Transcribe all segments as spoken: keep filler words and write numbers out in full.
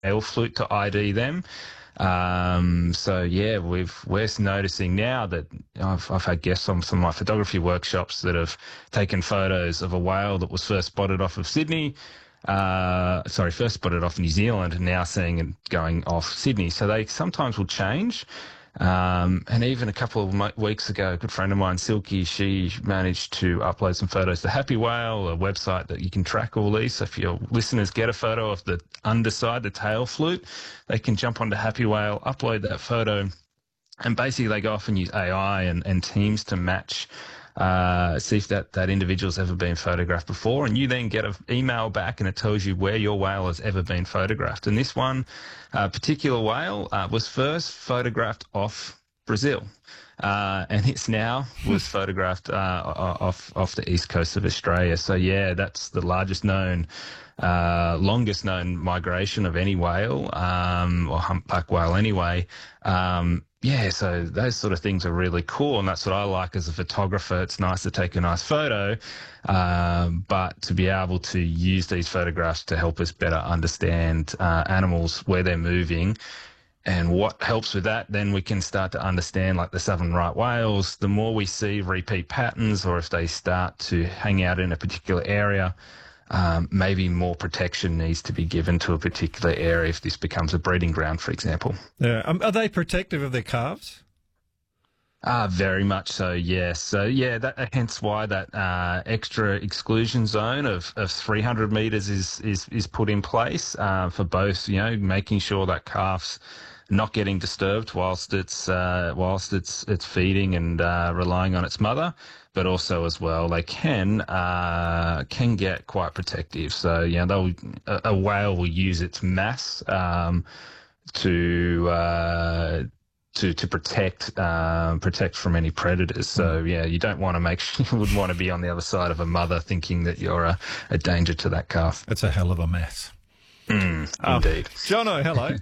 tail flute to I D them. Um, so yeah, we've we're noticing now that I've I've had guests on some of my photography workshops that have taken photos of a whale that was first spotted off of Sydney. Uh, sorry, first spotted off New Zealand, and now seeing it going off Sydney. So they sometimes will change. Um, and even a couple of mo- weeks ago, a good friend of mine, Silky, she managed to upload some photos to Happy Whale, a website that you can track all these. So if your listeners get a photo of the underside, the tail flute, they can jump onto Happy Whale, upload that photo, and basically they go off and use A I and, and teams to match, uh, see if that, that individual's ever been photographed before. And you then get an email back and it tells you where your whale has ever been photographed. And this one uh, particular whale uh, was first photographed off Brazil. Uh, and it's now was photographed uh, off off the east coast of Australia. So, yeah, that's the largest known, uh, longest known migration of any whale, um, or humpback whale anyway. Um, yeah, so those sort of things are really cool, and that's what I like as a photographer. It's nice to take a nice photo, um, but to be able to use these photographs to help us better understand uh, animals, where they're moving. And what helps with that, then we can start to understand, like the southern right whales, the more we see repeat patterns, or if they start to hang out in a particular area, um, maybe more protection needs to be given to a particular area if this becomes a breeding ground, for example. Yeah. Um, are they protective of their calves? Ah, very much so, yes. So, yeah, that, hence why that uh, extra exclusion zone of, of three hundred metres is, is, is put in place uh, for both, you know, making sure that calf's not getting disturbed whilst it's uh, whilst it's it's feeding and uh, relying on its mother, but also as well they can uh, can get quite protective. So, you know, they'll, a, a whale will use its mass um, to uh, to to protect um, protect from any predators. So yeah, you don't want to make you would want to be on the other side of a mother thinking that you're a, a danger to that calf. It's a hell of a mess. Mm, um, indeed. Jono, hello.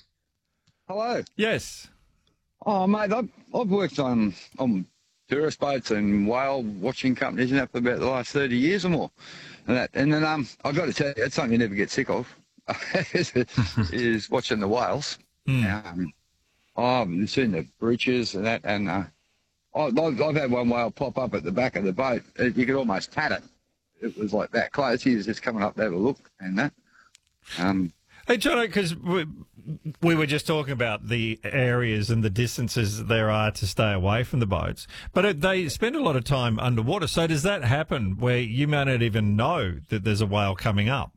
Hello. Yes. Oh, mate, I've, I've worked on on tourist boats and whale watching companies and that for about the last thirty years or more. And that, and then um, I've got to tell you, it's something you never get sick of, is, is watching the whales. Mm. Um, I've seen the breaches and that, and uh, I've, I've had one whale pop up at the back of the boat. You could almost pat it. It was like that close. He was just coming up to have a look and that. Um, Hey, Jono, because we, we were just talking about the areas and the distances there are to stay away from the boats, but they spend a lot of time underwater. So does that happen where you may not even know that there's a whale coming up?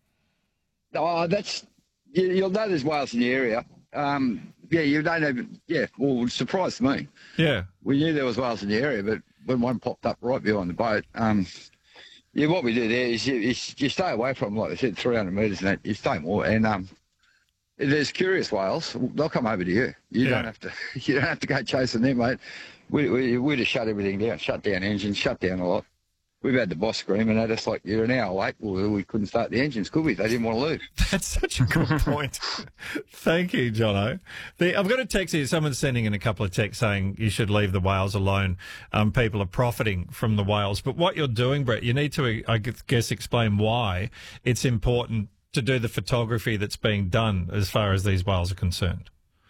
Oh, that's you, you'll know there's whales in the area. Um, yeah, you don't even. Yeah, well, it surprised me. Yeah, we knew there was whales in the area, but when one popped up right behind the boat, um, yeah, what we do there is you, is you stay away from, like I said, three hundred metres and that. You stay more, and um, if there's curious whales, they'll come over to you. You yeah. don't have to. You don't have to go chasing them, mate. We we we just shut everything down, shut down engines, shut down a lot. We've had the boss screaming at us like, you're an hour late. Well, we couldn't start the engines, could we? They didn't want to leave. That's such a good point. Thank you, Jono. The, I've got a text here. Someone's sending in a couple of texts saying you should leave the whales alone. Um, people are profiting from the whales. But what you're doing, Brett, you need to, I guess, explain why it's important to do the photography that's being done as far as these whales are concerned.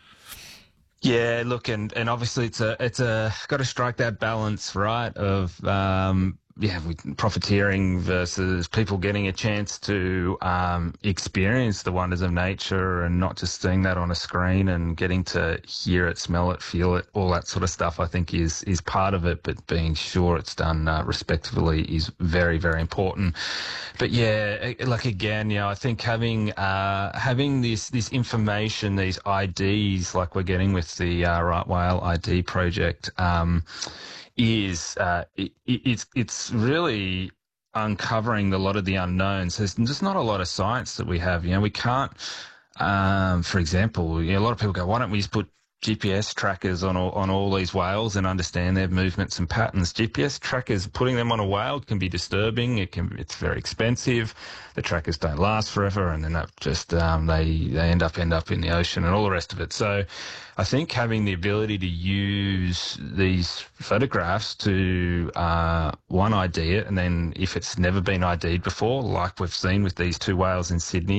Yeah, look, and, and obviously it's a it's a got to strike that balance, right, of um, yeah, profiteering versus people getting a chance to um, experience the wonders of nature and not just seeing that on a screen and getting to hear it, smell it, feel it, all that sort of stuff, I think is is part of it, but being sure it's done uh, respectfully is very, very important. But yeah, like again, you know, I think having uh, having this this information, these I Ds, like we're getting with the uh, Right Whale I D project, um, is uh, it, it's it's really uncovering a lot of the unknowns. There's just not a lot of science that we have. You know, we can't. Um, for example, you know, a lot of people go, "Why don't we just put G P S trackers on all, on all these whales and understand their movements and patterns?" G P S trackers, putting them on a whale can be disturbing. It can, it's very expensive. The trackers don't last forever, and then that just um, they they end up end up in the ocean and all the rest of it. So, I think having the ability to use these photographs to uh, one I D it, and then if it's never been I D'd before, like we've seen with these two whales in Sydney, they've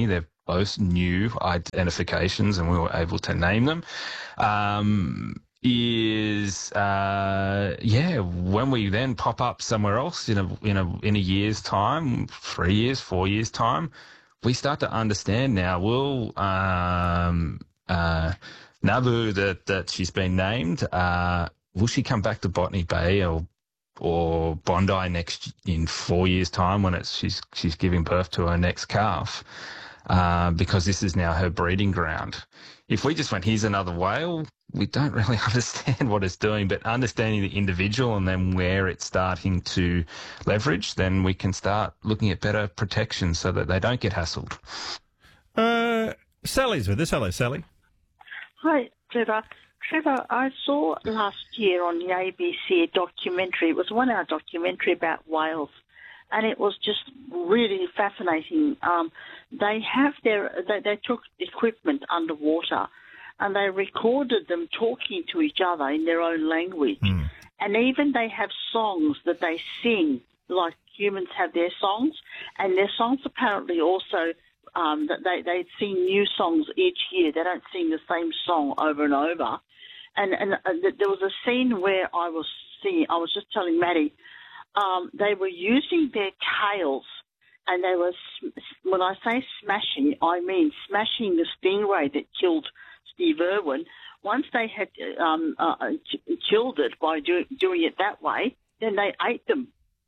those new identifications, and we were able to name them, um, is uh, yeah, when we then pop up somewhere else in a in a in a year's time, three years, four years time, we start to understand now. Will um, uh, Nabu that that she's been named, uh, will she come back to Botany Bay or or Bondi next in four years' time when it's she's she's giving birth to her next calf? Uh, because this is now her breeding ground. If we just went, here's another whale, we don't really understand what it's doing, but understanding the individual and then where it's starting to leverage, then we can start looking at better protection so that they don't get hassled. Uh, Sally's with us. Hello, Sally. Hi, Trevor. Trevor, I saw last year on the A B C a documentary. It was a one-hour documentary about whales, and it was just really fascinating. Um, they have their they, they took equipment underwater, and they recorded them talking to each other in their own language, mm. and even they have songs that they sing like humans have their songs, and their songs apparently also um, that they they sing new songs each year. They don't sing the same song over and over. And and uh, there was a scene where I was singing. I was just telling Maddie. Um, they were using their tails, and they were, when I say smashing, I mean smashing the stingray that killed Steve Irwin. Once they had um, uh, killed it by do, doing it that way, then they ate them.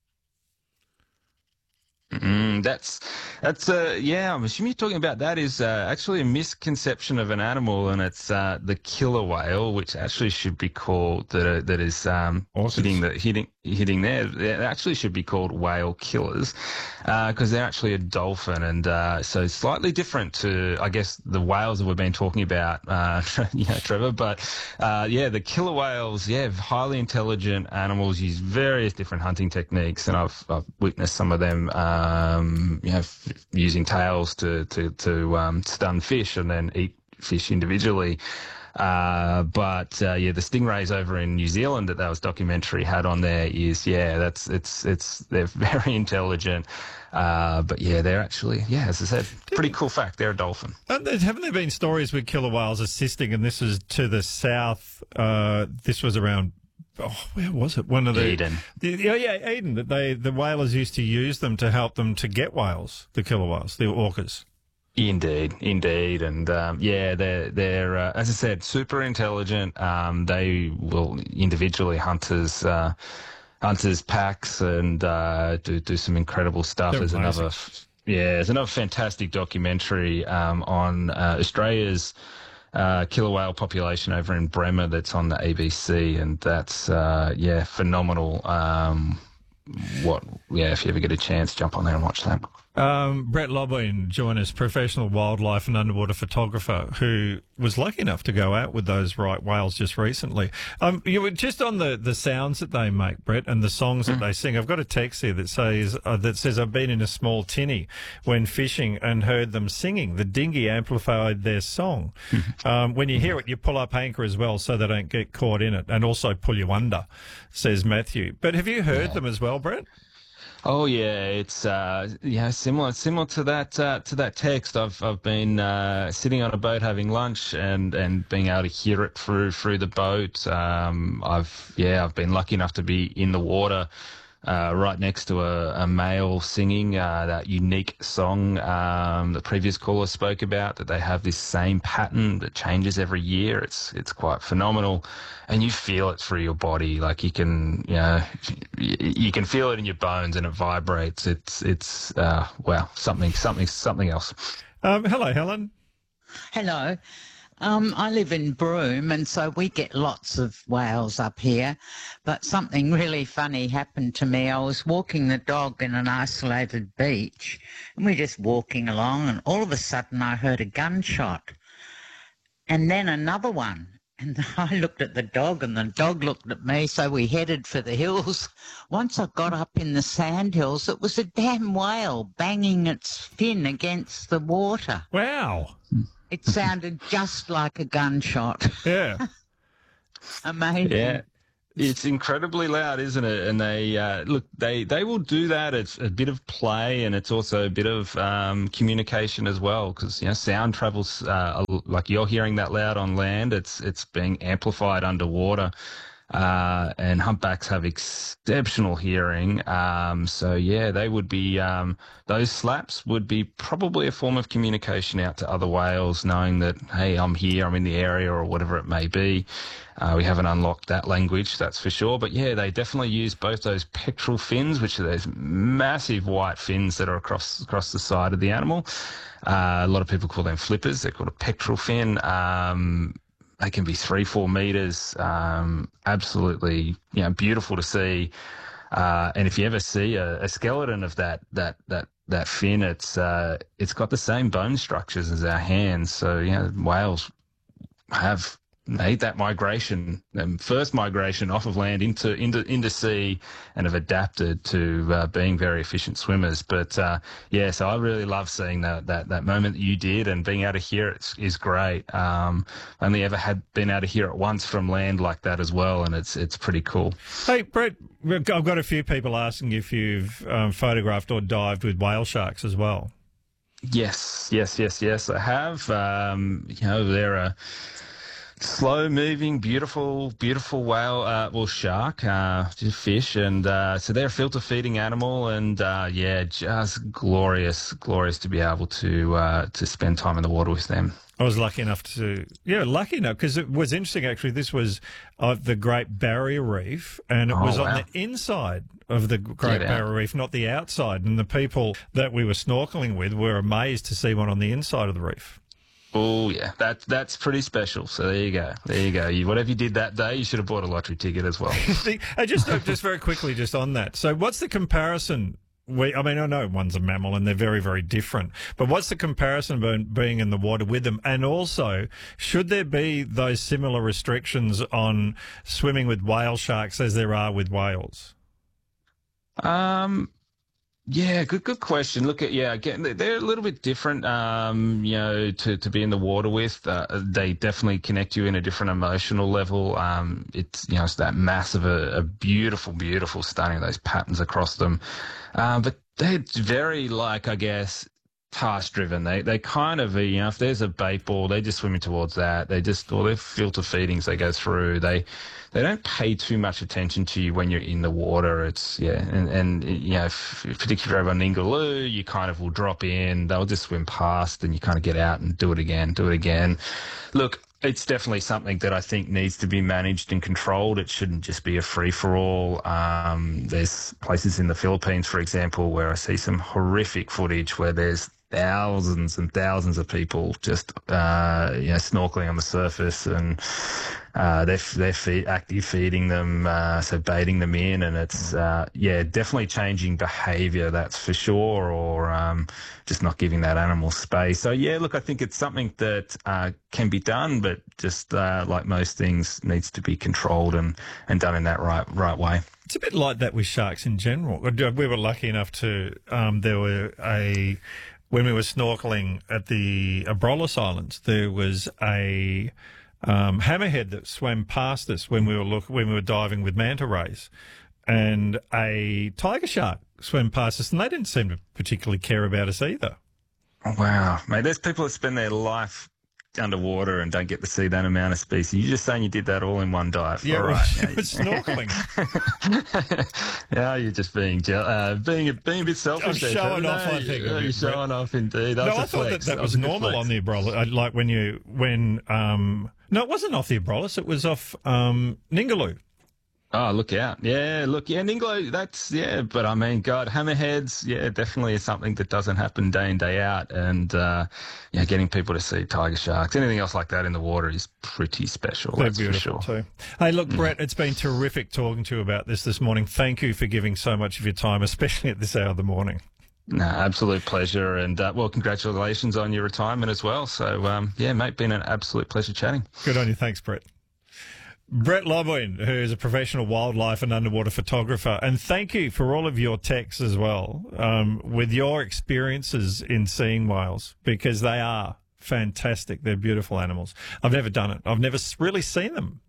Mm, that's, that's uh, yeah, I'm assuming you're talking about that is uh, actually a misconception of an animal, and it's uh, the killer whale, which actually should be called, that, that is um, hitting, the, hitting, hitting there, it actually should be called whale killers, because uh, they're actually a dolphin, and uh, so slightly different to, I guess, the whales that we've been talking about, uh, you know, Trevor, but uh, yeah, the killer whales, yeah, highly intelligent animals, use various different hunting techniques, and I've, I've witnessed some of them uh, Um, you know, f- using tails to to to um, stun fish and then eat fish individually. Uh, but uh, yeah, the stingrays over in New Zealand that that was documentary had on there is yeah, that's it's it's they're very intelligent. Uh, but yeah, they're actually yeah, as I said, pretty cool fact. They're a dolphin. Uh, haven't there been stories with killer whales assisting? And this is to the south. Uh, this was around. Oh, where was it? One of the Eden. The, yeah, yeah, Eden. That they the whalers used to use them to help them to get whales, the killer whales, the orcas. Indeed, indeed, and um, yeah, they're they're uh, as I said, super intelligent. Um, they will individually hunters uh, hunters packs and uh, do do some incredible stuff. They're There's amazing. another yeah, there's another fantastic documentary um, on uh, Australia's Uh, killer whale population over in Bremer that's on the A B C, and that's uh, yeah, phenomenal. Um, what yeah, if you ever get a chance, jump on there and watch that. Um, Brett Lobwin joined us, professional wildlife and underwater photographer, who was lucky enough to go out with those right whales just recently. Um, you were just on the, the sounds that they make, Brett, and the songs that they sing. I've got a text here that says uh, that says I've been in a small tinny when fishing and heard them singing. The dinghy amplified their song. um, when you hear it, you pull up anchor as well so they don't get caught in it, and also pull you under, says Matthew. But have you heard yeah. them as well, Brett? Oh yeah, it's uh, yeah similar similar to that uh, to that text. I've I've been uh, sitting on a boat having lunch and, and being able to hear it through through the boat. Um, I've yeah I've been lucky enough to be in the water uh, right next to a, a male singing uh, that unique song um, the previous caller spoke about. That they have this same pattern that changes every year. It's it's quite phenomenal. And you feel it through your body, like you can, you know, you can feel it in your bones, and it vibrates. It's, it's, uh, well, something, something, something else. Um, hello, Helen. Hello. Um, I live in Broome, and so we get lots of whales up here. But something really funny happened to me. I was walking the dog in an isolated beach, and we're just walking along, and all of a sudden I heard a gunshot, and then another one. And I looked at the dog, and the dog looked at me, so we headed for the hills. Once I got up in the sand hills, it was a damn whale banging its fin against the water. Wow. It sounded just like a gunshot. Yeah. Amazing. Yeah. It's incredibly loud, isn't it? And they uh, look, they they will do that. It's a bit of play, and it's also a bit of um, communication as well, because you know sound travels uh, like you're hearing that loud on land. It's it's being amplified underwater. Uh, and humpbacks have exceptional hearing. Um, so yeah, they would be, um, those slaps would be probably a form of communication out to other whales, knowing that, hey, I'm here, I'm in the area, or whatever it may be. Uh, we haven't unlocked that language, that's for sure. But yeah, they definitely use both those pectoral fins, which are those massive white fins that are across, across the side of the animal. Uh, a lot of people call them flippers. They're called a pectoral fin. Um, They can be three, four meters. Um, absolutely, you know, beautiful to see. Uh, and if you ever see a, a skeleton of that that that that fin, it's uh, it's got the same bone structures as our hands. So you know, whales have made that migration, um, first migration off of land into into into sea, and have adapted to uh, being very efficient swimmers. But uh, yeah, so I really love seeing that that that moment that you did, and being able to hear it is great. Um, only ever had been able to hear it once from land like that as well, and it's it's pretty cool. Hey, Brett, I've got a few people asking if you've um, photographed or dived with whale sharks as well. Yes, yes, yes, yes, I have. Um, you know, they're a slow-moving, beautiful, beautiful whale, uh, well, shark, uh, just fish, and uh, so they're a filter-feeding animal, and uh, yeah, just glorious, glorious to be able to uh, to spend time in the water with them. I was lucky enough to, yeah, lucky enough, because it was interesting, actually. This was of the Great Barrier Reef, and it Oh, was on wow. the inside of the Great Yeah. Barrier Reef, not the outside. And the people that we were snorkeling with were amazed to see one on the inside of the reef. Oh yeah, that that's pretty special. So there you go, there you go. You, whatever you did that day, you should have bought a lottery ticket as well. The- I just just very quickly, just on that. So, what's the comparison? We, I mean, I know one's a mammal and they're very, very different. But what's the comparison be- being in the water with them? And also, should there be those similar restrictions on swimming with whale sharks as there are with whales? Um, yeah, good, good question. Look at, yeah, again, they- they're a little bit different, um, you know, to, to be in the water with. Uh, they definitely connect you in a different emotional level. Um, it's, you know, it's that massive, a, a beautiful, beautiful, stunning, those patterns across them. Um, but they're very, like, I guess, task driven. They, they kind of, you know, if there's a bait ball, they're just swimming towards that. They just, or they're filter feedings they go through. They, they don't pay too much attention to you when you're in the water. It's, yeah, and, and you know, if, particularly if you're over on Ningaloo, you kind of will drop in, they'll just swim past, and you kind of get out and do it again, do it again. Look, it's definitely something that I think needs to be managed and controlled. It shouldn't just be a free-for-all. Um, there's places in the Philippines, for example, where I see some horrific footage where there's thousands and thousands of people just uh, you know, snorkeling on the surface, and uh, they're they're feed, active feeding them, uh, so baiting them in, and it's uh, yeah, definitely changing behaviour, that's for sure, or um, just not giving that animal space. So yeah, look, I think it's something that uh, can be done, but just uh, like most things, needs to be controlled and, and done in that right right way. It's a bit like that with sharks in general. We were lucky enough to, um, there were a, when we were snorkeling at the Abrolhos Islands, there was a um, hammerhead that swam past us when we were look, when we were diving with manta rays, and a tiger shark swam past us, and they didn't seem to particularly care about us either. Wow, mate, there's people that spend their life underwater and don't get to see that amount of species. You're just saying you did that all in one dive. Yeah, all right. right. It was snorkeling. Yeah, you're just being je- uh, being, being a bit selfish. I'm there, showing Trevor. off, No, I think, You're, of you, showing off, indeed. That No, was a I thought that flex. that was a good normal flex. on the Abrolhos. Like when you, when, um, no, it wasn't off the Abrolhos. It was off um, Ningaloo. Oh, look out. Yeah, look, yeah, Ninglo, that's, yeah, but I mean, God, hammerheads, yeah, definitely is something that doesn't happen day in, day out. And, uh, yeah, getting people to see tiger sharks, anything else like that in the water is pretty special. They're that's beautiful for sure. too. Hey, look, Brett, it's been terrific talking to you about this this morning. Thank you for giving so much of your time, especially at this hour of the morning. No, absolute pleasure. And, uh, well, congratulations on your retirement as well. So, um, yeah, mate, been an absolute pleasure chatting. Good on you. Thanks, Brett. Brett Lobwin, who is a professional wildlife and underwater photographer. And thank you for all of your texts as well, um, with your experiences in seeing whales, because they are fantastic. They're beautiful animals. I've never done it. I've never really seen them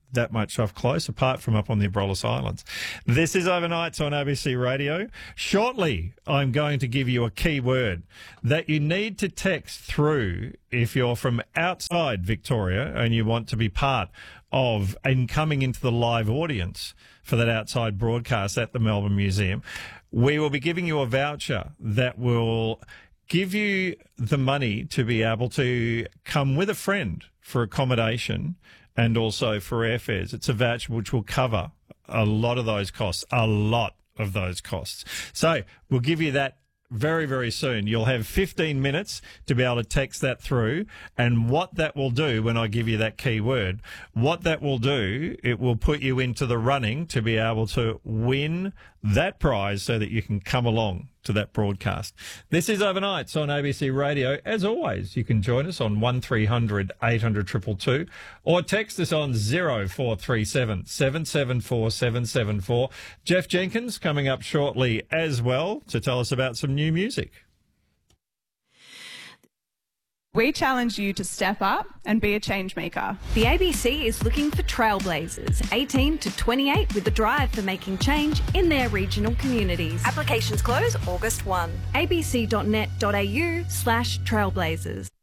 that much off close, apart from up on the Abrolhos Islands. This is Overnights on A B C Radio. Shortly, I'm going to give you a key word that you need to text through if you're from outside Victoria and you want to be part of and coming into the live audience for that outside broadcast at the Melbourne Museum. We will be giving you a voucher that will give you the money to be able to come with a friend for accommodation and also for airfares. It's a voucher which will cover a lot of those costs, a lot of those costs. So we'll give you that very, very soon. You'll have fifteen minutes to be able to text that through. And what that will do when I give you that key word, what that will do, it will put you into the running to be able to win that prize so that you can come along to that broadcast. This is Overnights on A B C Radio. As always, you can join us on one three hundred eight hundred two two two or text us on zero four three seven seven seven four seven seven four. Jeff Jenkins coming up shortly as well to tell us about some new music. We challenge you to step up and be a change maker. The A B C is looking for trailblazers, eighteen to twenty-eight, with a drive for making change in their regional communities. Applications close August first. abc.net.au slash trailblazers.